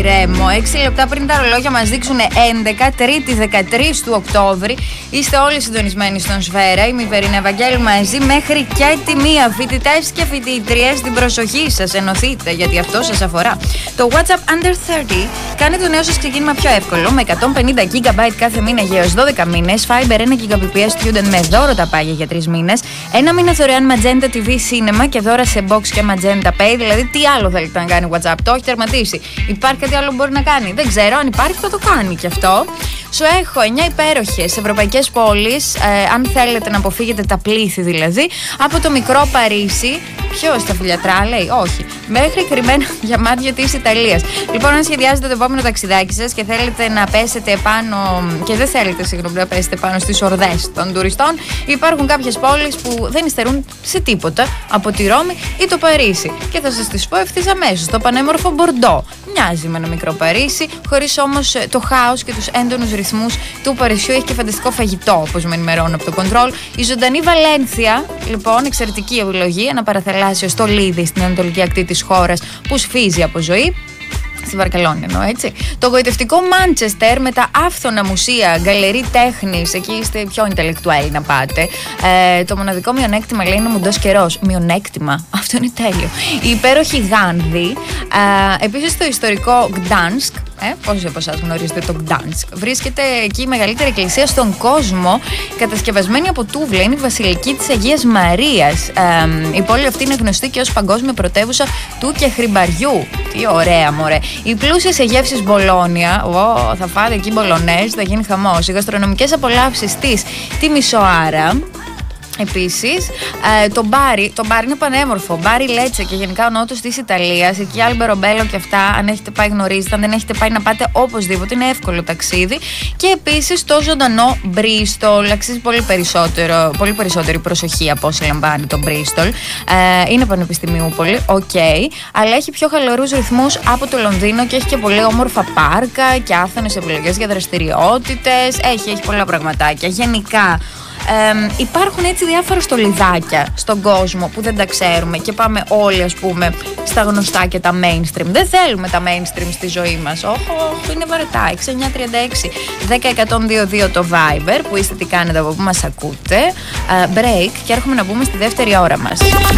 Ρέμο. 6 λεπτά πριν τα ρολόγια μας δείξουν 11, Τρίτη 13 του Οκτώβρη. Είστε όλοι συντονισμένοι στον Σφαίρα. Είμαι η Βερίνα Ευαγγέλου μαζί μέχρι και τη μία. Φοιτητές και φοιτήτριες, την προσοχή σας. Ενωθείτε, γιατί αυτό σας αφορά. Το WhatsApp Under 30 κάνει το νέο σας ξεκίνημα πιο εύκολο. Με 150 GB κάθε μήνα για έως 12 μήνες. Viber 1 Gbps Student με δώρο τα πάγια για 3 μήνες. Ένα μήνα δωρεάν Magenta TV Cinema και δώρα σε box και Magenta Pay. Δηλαδή, τι άλλο θέλετε να κάνει WhatsApp? Το έχει τερματίσει. Υπάρχει κάτι άλλο που μπορεί να κάνει? Δεν ξέρω. Αν υπάρχει, θα το κάνει κι αυτό. Σου έχω 9 υπέροχες ευρωπαϊκές πόλεις. Αν θέλετε να αποφύγετε τα πλήθη, δηλαδή, από το μικρό Παρίσι. Ποιο στα φιλιατρά, λέει, όχι. Μέχρι κρυμμένα διαμάντια της Ιταλίας. Λοιπόν, αν σχεδιάζετε το επόμενο ταξιδάκι σας και θέλετε να πέσετε πάνω. Και δεν θέλετε, συγγνώμη, να πέσετε πάνω στις ορδές των τουριστών, υπάρχουν κάποιες πόλεις που δεν υστερούν σε τίποτα από τη Ρώμη ή το Παρίσι. Και θα σας τις πω ευθύς αμέσως. Το πανέμορφο Μπορντό μοιάζει με ένα μικρό Παρίσι, χωρίς όμως το χάος και τους έντονους ρυθμούς του Παρισιού. Έχει και φανταστικό φαγητό, όπως με ενημερώνω από το Control. Η ζωντανή Βαλένθια, λοιπόν, εξαιρετική επιλογή. Ένα παραθαλάσσιο στολίδι στην ανατολική ακτή της χώρας που σφίζει από ζωή. Στη Βαρκελόνη εννοώ, έτσι. Το γοητευτικό Μάντσεστερ με τα άφθονα μουσεία, γκαλερί τέχνης. Εκεί είστε πιο intellectual να πάτε. Το μοναδικό μειονέκτημα, λέει, είναι μουντός καιρός. Μειονέκτημα. Αυτό είναι τέλειο. Η υπέροχη Γάνδη. Επίσης το ιστορικό Γκτάνσκ. Πόσοι από εσάς γνωρίζετε το Γκτάνσκ? Βρίσκεται εκεί η μεγαλύτερη εκκλησία στον κόσμο, κατασκευασμένη από τούβλα. Είναι η Βασιλική της Αγίας Μαρίας. Η πόλη αυτή είναι γνωστή και ως παγκόσμια πρωτεύουσα του κεχριμπαριού. Τι ωραία, μωρέ. Οι πλούσιες εγεύσεις Μπολόνια. Θα φάτε εκεί μπολονές, θα γίνει χαμός. Οι γαστρονομικές απολαύσεις της τη Μισοάρα. Επίσης, το μπάρι είναι πανέμορφο. Μπάρι Λέτσε και γενικά ο νότος της Ιταλίας. Εκεί Αλμπερομπέλο και αυτά. Αν έχετε πάει, γνωρίζετε. Αν δεν έχετε πάει, να πάτε οπωσδήποτε. Είναι εύκολο ταξίδι. Και επίσης το ζωντανό Μπρίστολ. Αξίζει πολύ περισσότερη προσοχή από όσοι λαμβάνει το Μπρίστολ. Είναι πανεπιστημιούπολη, αλλά έχει πιο χαλαρούς ρυθμούς από το Λονδίνο και έχει και πολύ όμορφα πάρκα και άφθονες επιλογές για δραστηριότητες. Έχει πολλά πραγματάκια. Γενικά. Υπάρχουν έτσι διάφορα στολιδάκια στον κόσμο που δεν τα ξέρουμε και πάμε όλοι, ας πούμε, στα γνωστά και τα mainstream. Δεν θέλουμε τα mainstream στη ζωή μας. Όχι, είναι βαρετά. 6936 10122 το Viber που είστε, τι κάνετε, από που μας ακούτε. Break και έρχομαι να μπούμε στη δεύτερη ώρα μας.